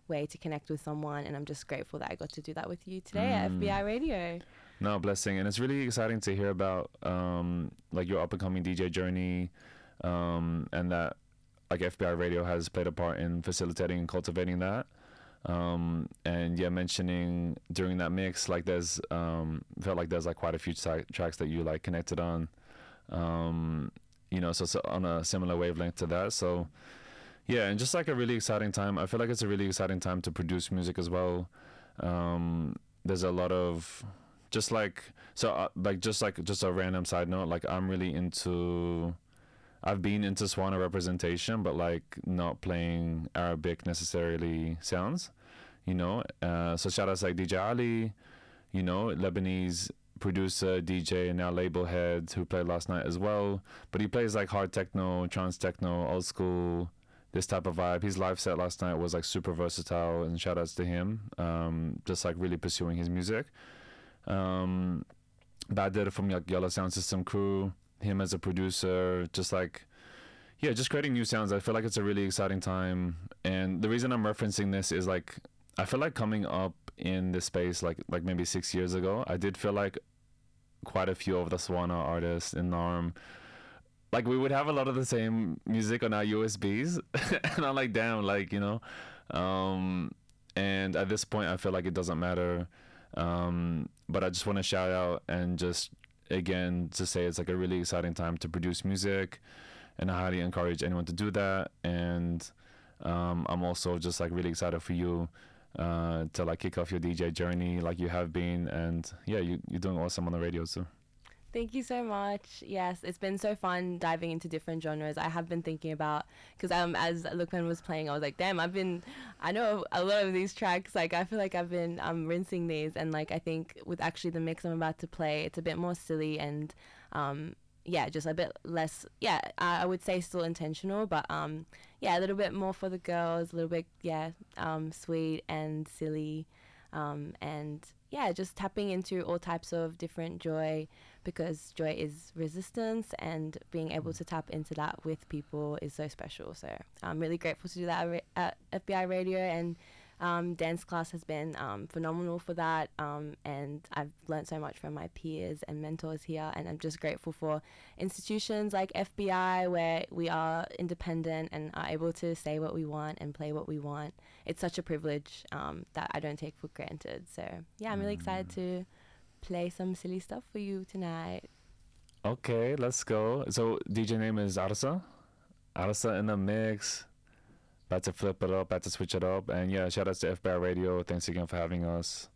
way to connect with someone, and I'm just grateful that I got to do that with you today at FBI Radio. No, blessing. And it's really exciting to hear about like your up and coming DJ journey, and that like FBI Radio has played a part in facilitating and cultivating that. And yeah, mentioning during that mix, like there's felt like there's like quite a few tracks that you like connected on, you know, so on a similar wavelength to that. So yeah, and just like a really exciting time. I feel like it's a really exciting time to produce music as well. There's a lot of just like just a random side note, like I've been into Swana representation, but like not playing Arabic necessarily sounds, you know. So shout outs like DJ Ali, you know, Lebanese producer, DJ, and now label head, who played last night as well. But he plays like hard techno, trance techno, old school, this type of vibe. His live set last night was like super versatile, and shout outs to him. Just like really pursuing his music. Bader from Yellow Sound System crew, him as a producer, just like, yeah, just creating new sounds. I feel like it's a really exciting time. And the reason I'm referencing this is like, I feel like coming up in this space like maybe 6 years ago, I did feel like quite a few of the Swana artists in Norm, like we would have a lot of the same music on our USBs. And I'm like, damn, like, you know, and at this point I feel like it doesn't matter. But I just want to shout out and just again to say it's like a really exciting time to produce music, and I highly encourage anyone to do that. And I'm also just like really excited for you to like kick off your DJ journey like you have been, and yeah, you're doing awesome on the radio too. Thank you so much. Yes, it's been so fun diving into different genres. I have been thinking about, because as Lukman was playing, I was like, damn, I know a lot of these tracks. Like, I feel like I've been rinsing these, and like I think with actually the mix I'm about to play, it's a bit more silly and yeah, just a bit less, yeah, I would say still intentional, but yeah, a little bit more for the girls, a little bit, yeah, sweet and silly, and yeah, just tapping into all types of different joy, because joy is resistance, and being able to tap into that with people is so special. So I'm really grateful to do that at FBI Radio, and dance class has been phenomenal for that, and I've learned so much from my peers and mentors here, and I'm just grateful for institutions like FBI where we are independent and are able to say what we want and play what we want. It's such a privilege that I don't take for granted. So yeah, I'm really excited to play some silly stuff for you tonight. Okay, let's go. So DJ name is Arsa in the mix. About to flip it up, about to switch it up. And yeah, shout outs to FBI Radio. Thanks again for having us.